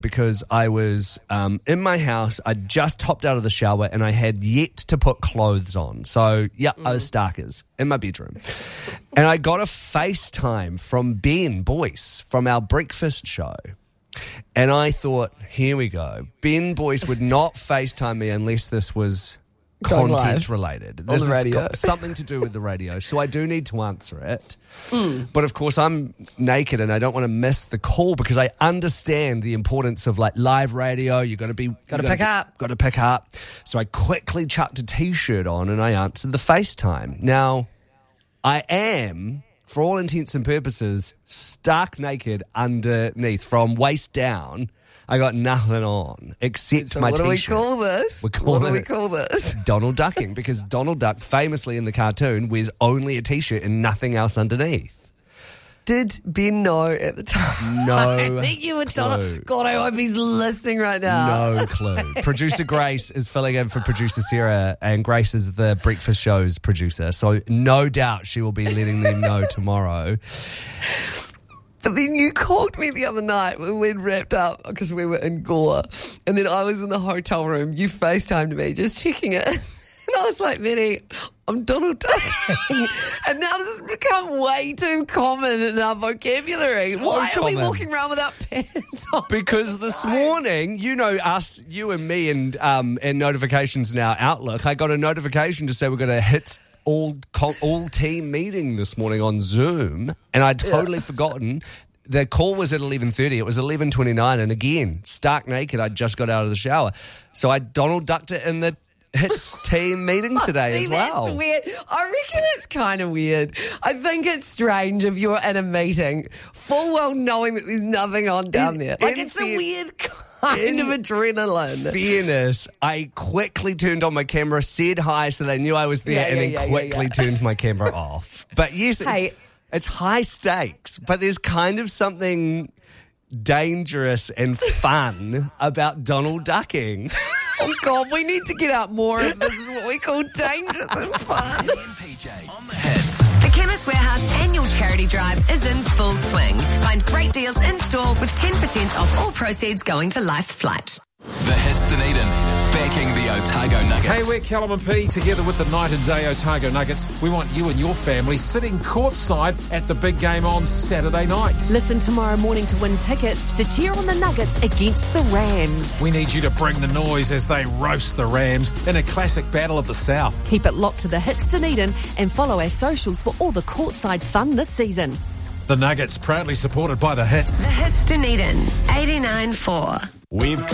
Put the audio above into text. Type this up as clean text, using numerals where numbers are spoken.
because I was in my house. I just hopped out of the shower and I had yet to put clothes on. So, I was starkers in my bedroom. And I got a FaceTime from Ben Boyce from our breakfast show. And I thought, here we go. Ben Boyce would not FaceTime me unless this was content related. This on the radio. has got something to do with the radio, so I do need to answer it. But of course, I'm naked and I don't want to miss the call because I understand the importance of like live radio. You got to pick up. So I quickly chucked a t-shirt on and I answered the FaceTime. Now, I am, for all intents and purposes, stark naked underneath from waist down. I got nothing on except my t-shirt. What do we call this? What do we call this? Donald ducking, because Donald Duck, famously in the cartoon, wears only a t-shirt and nothing else underneath. Did Ben know at the time? No I think you were Donald. God, I hope he's listening right now. No clue. Producer Grace is filling in for producer Sarah, and Grace is the breakfast show's producer, so no doubt she will be letting them know tomorrow. But then you called me the other night when we'd wrapped up because we were in Gore, and then I was in the hotel room. You FaceTimed me just checking it. And I was like, Minnie, I'm Donald Duck. And now this has become way too common in our vocabulary. Why are we walking around without pants on? Because this morning, us, you and me and notifications in our Outlook, I got a notification to say we're going to hit all team meeting this morning on Zoom, and I'd totally forgotten. The call was at 11:30. It was 11:29, and again, stark naked. I just got out of the shower, so I Donald ducked it in the Hits team meeting today as well. That's weird. I reckon it's kind of weird. I think it's strange if you're at a meeting, full well knowing that there's nothing on down there. Like, it's a weird kind of adrenaline. Fairness, I quickly turned on my camera, said hi so they knew I was there, and then quickly turned my camera off. But yes, it's high stakes, but there's kind of something dangerous and fun about Donald ducking. Oh, God, we need to get out more of this. Is what we call dangerous and fun. On the hits. The Chemist Warehouse annual charity drive is in full swing. Find great deals in store with 10% off all proceeds going to Life Flight. The Hits Dunedin, backing the Otago Nuggets. Hey, we're Callum and P, together with the Night and Day Otago Nuggets. We want you and your family sitting courtside at the big game on Saturday nights. Listen tomorrow morning to win tickets to cheer on the Nuggets against the Rams. We need you to bring the noise as they roast the Rams in a classic battle of the South. Keep it locked to the Hits Dunedin and follow our socials for all the courtside fun this season. The Nuggets, proudly supported by the Hits. The Hits Dunedin, 89.4. We've